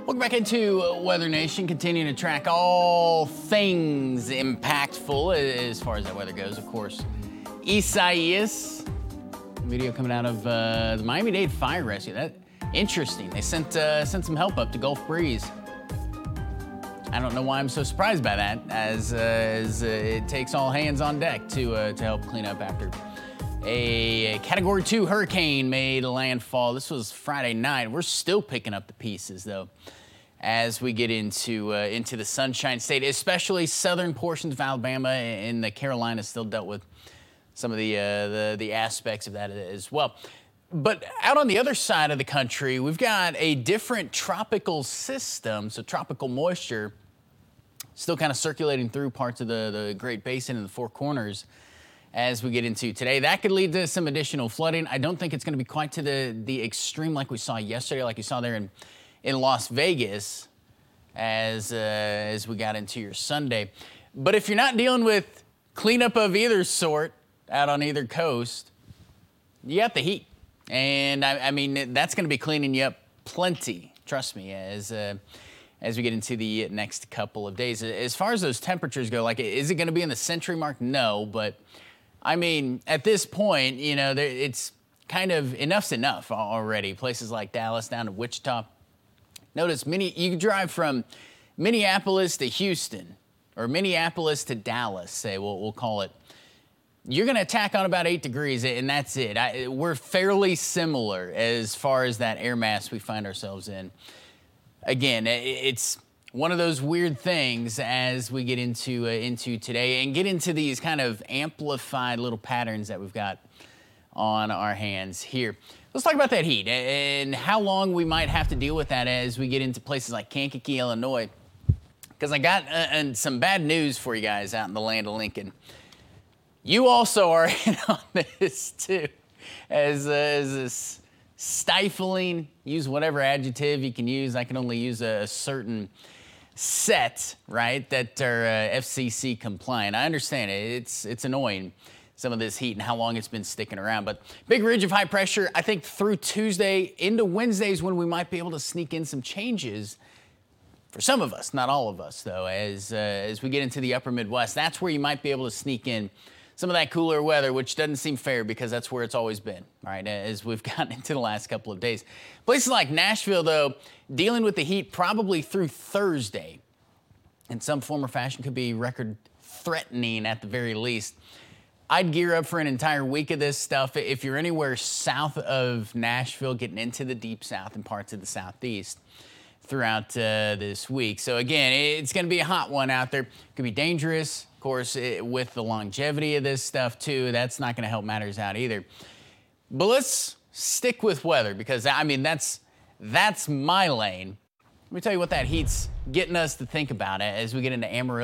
Welcome back into Weather Nation, continuing to track all things impactful as far as that weather goes. Of course, Isaias, video coming out of the Miami-Dade Fire Rescue. That interesting. They sent some help up to Gulf Breeze. I don't know why I'm so surprised by that, as it takes all hands on deck to help clean up after a Category 2 hurricane made landfall. This was Friday night. We're still picking up the pieces, though, as we get into the Sunshine State, especially southern portions of Alabama and the Carolinas still dealt with some of the aspects of that as well. But out on the other side of the country, we've got a different tropical system, so tropical moisture still kind of circulating through parts of the Great Basin and the Four Corners as we get into today. That could lead to some additional flooding. I don't think it's going to be quite to the extreme like we saw yesterday, like you saw there in Las Vegas as we got into your Sunday. But if you're not dealing with cleanup of either sort out on either coast, you got the heat. And I mean, that's going to be cleaning you up plenty, trust me, as we get into the next couple of days. As far as those temperatures go, like, is it going to be in the century mark? No, but I mean, at this point, you know, it's kind of enough's enough already. Places like Dallas down to Wichita. Notice you can drive from Minneapolis to Houston or Minneapolis to Dallas, say, we'll call it. You're going to attack on about 8 degrees, and that's it. We're fairly similar as far as that air mass we find ourselves in. Again, it's one of those weird things as we get into today and get into these kind of amplified little patterns that we've got on our hands here. Let's talk about that heat and how long we might have to deal with that as we get into places like Kankakee, Illinois. Because I got some bad news for you guys out in the land of Lincoln. You also are in on this too, as this stifling, use whatever adjective you can use. I can only use a certain set, right, that are FCC compliant. I understand it. It's annoying, some of this heat and how long it's been sticking around. But big ridge of high pressure, I think through Tuesday into Wednesdays when we might be able to sneak in some changes for some of us, not all of us, though, as we get into the upper Midwest. That's where you might be able to sneak in some of that cooler weather, which doesn't seem fair because that's where it's always been, right, as we've gotten into the last couple of days. Places like Nashville, though, dealing with the heat probably through Thursday in some form or fashion, could be record-threatening at the very least. I'd gear up for an entire week of this stuff. If you're anywhere south of Nashville, getting into the deep south and parts of the southeast throughout this week. So again, it's going to be a hot one out there. Could be dangerous. Of course, with the longevity of this stuff too, that's not going to help matters out either. But let's stick with weather because, I mean, that's my lane. Let me tell you what that heat's getting us to think about it as we get into Amarillo.